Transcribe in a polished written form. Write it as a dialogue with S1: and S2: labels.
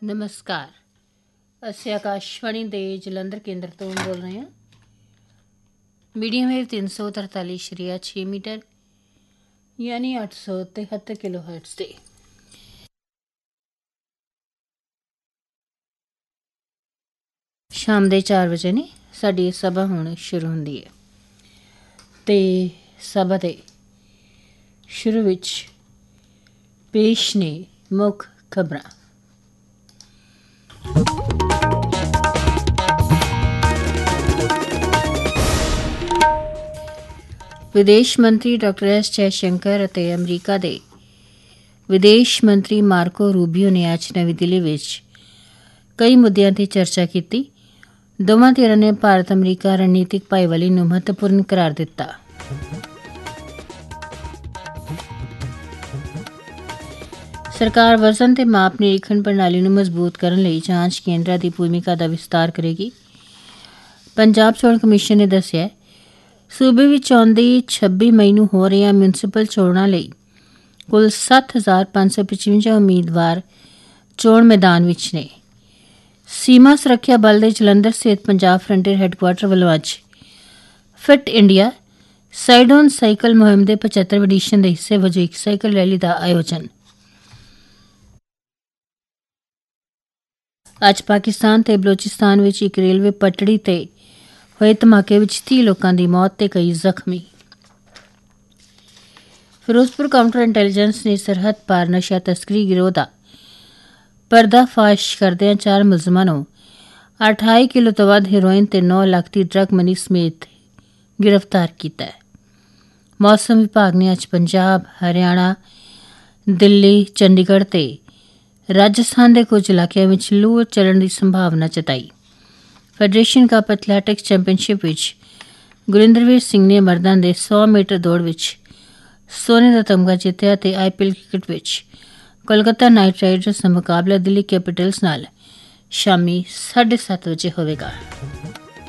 S1: ਨਮਸਕਾਰ। ਅਸੀਂ ਆਕਾਸ਼ਵਾਣੀ ਦੇ ਜਲੰਧਰ ਕੇਂਦਰ ਤੋਂ ਬੋਲ ਰਹੇ ਹਾਂ। ਮੀਡੀਅਮ ਵੇਵ 343.6 ਮੀਟਰ ਯਾਨੀ 873 ਕਿਲੋ ਹਰਟਜ਼ ਤੇ। ਸ਼ਾਮ ਦੇ 4 ਵਜੇ ਨੇ ਸਾਡੀ ਸਭਾ ਹੁਣ ਸ਼ੁਰੂ ਹੁੰਦੀ ਹੈ ਤੇ ਸਭਾ ਦੇ ਸ਼ੁਰੂ ਵਿੱਚ ਪੇਸ਼ ਨੇ ਮੁੱਖ ਖਬਰਾਂ। ਵਿਦੇਸ਼ ਮੰਤਰੀ ਡਾਕਟਰ ਐਸ ਜੈਸ਼ੰਕਰ ਅਤੇ ਅਮਰੀਕਾ ਦੇ ਵਿਦੇਸ਼ ਮੰਤਰੀ ਮਾਰਕੋ ਰੂਬੀਓ ਨੇ ਅੱਜ ਨਵੀਂ ਦਿੱਲੀ ਵਿੱਚ ਕਈ ਮੁੱਦਿਆਂ 'ਤੇ ਚਰਚਾ ਕੀਤੀ। ਦੋਵਾਂ ਧਿਰਾਂ ਨੇ ਭਾਰਤ ਅਮਰੀਕਾ ਰਣਨੀਤਿਕ ਭਾਈਵਾਲੀ ਨੂੰ ਮਹੱਤਵਪੂਰਨ ਕਰਾਰ ਦਿੱਤਾ। ਸਰਕਾਰ ਵਜ਼ਨ ਤੇ ਮਾਪ ਨਿਰੀਖਣ ਪ੍ਰਣਾਲੀ ਨੂੰ ਮਜ਼ਬੂਤ ਕਰਨ ਲਈ ਜਾਂਚ ਕੇਂਦਰਾਂ ਦੀ ਭੂਮਿਕਾ ਦਾ ਵਿਸਤਾਰ ਕਰੇਗੀ। ਪੰਜਾਬ ਚੋਣ ਕਮਿਸ਼ਨ ਨੇ ਦੱਸਿਆ ਸੂਬੇ ਵਿੱਚ ਆਉਂਦੀ 26 ਮਈ ਨੂੰ ਹੋ ਰਹੀਆਂ ਮਿਊਨਸਿਪਲ ਚੋਣਾਂ ਲਈ ਕੁੱਲ 7,555 ਉਮੀਦਵਾਰ ਚੋਣ ਮੈਦਾਨ ਵਿੱਚ ਨੇ। ਸੀਮਾ ਸੁਰੱਖਿਆ ਬਲ ਦੇ ਜਲੰਧਰ ਸਥਿਤ ਪੰਜਾਬ ਫਰੰਟੀਅਰ ਹੈੱਡਕੁਆਰਟਰ ਵੱਲੋਂ ਅੱਜ fit India side on cycle ਮੁਹਿੰਮ ਦੇ 75ਵੇਂ ਐਡੀਸ਼ਨ ਦੇ ਹਿੱਸੇ ਵਜੋਂ ਇੱਕ ਸਾਈਕਲ ਰੈਲੀ ਦਾ ਆਯੋਜਨ। ਅੱਜ ਪਾਕਿਸਤਾਨ ਤੇ ਬਲੋਚਿਸਤਾਨ ਵਿੱਚ ਇੱਕ ਰੇਲਵੇ ਪਟੜੀ ਤੇ ਹੋਏ ਧਮਾਕੇ ਵਿੱਚ 30 ਲੋਕਾਂ ਦੀ ਮੌਤ ਤੇ ਕਈ ਜ਼ਖਮੀ। ਫਿਰੋਜ਼ਪੁਰ ਕਾਊਂਟਰ ਇੰਟੈਲੀਜੈਂਸ ਨੇ ਸਰਹੱਦ ਪਾਰ ਨਸ਼ਾ ਤਸਕਰੀ ਗਿਰੋਹ ਦਾ ਪਰਦਾਫਾਸ਼ ਕਰਦਿਆਂ 4 ਮੁਲਜ਼ਮਾਂ ਨੂੰ 28 ਕਿਲੋ ਤੋਂ ਵੱਧ ਹੈਰੋਇਨ ਤੇ 9 ਲੱਖ ਦੀ ਡਰੱਗ ਮਨੀ ਸਮੇਤ ਗ੍ਰਿਫਤਾਰ ਕੀਤਾ ਹੈ। ਮੌਸਮ ਵਿਭਾਗ ਨੇ ਅੱਜ ਪੰਜਾਬ, ਹਰਿਆਣਾ, ਦਿੱਲੀ, ਚੰਡੀਗੜ੍ਹ ਤੇ ਰਾਜਸਥਾਨ ਦੇ ਕੁਝ ਇਲਾਕਿਆਂ ਵਿੱਚ ਲੂ ਚੱਲਣ ਦੀ ਸੰਭਾਵਨਾ ਜਤਾਈ। ਫੈਡਰੇਸ਼ਨ ਕੱਪ ਐਥਲੈਟਿਕਸ ਚੈਂਪੀਅਨਸ਼ਿਪ ਵਿੱਚ ਗੁਰਿੰਦਰਵੀਰ ਸਿੰਘ ਨੇ ਮਰਦਾਂ ਦੇ 100 ਮੀਟਰ ਦੌੜ ਵਿੱਚ ਸੋਨੇ ਦਾ ਤਮਗਾ ਜਿੱਤਿਆ ਤੇ IPL ਕ੍ਰਿਕਟ ਵਿੱਚ ਕੋਲਕਾਤਾ ਨਾਈਟ ਰਾਈਡਰਸ ਦਾ ਮੁਕਾਬਲਾ ਦਿੱਲੀ ਕੈਪੀਟਲਸ ਨਾਲ ਸ਼ਾਮੀ 7:30 ਵਜੇ ਹੋਵੇਗਾ।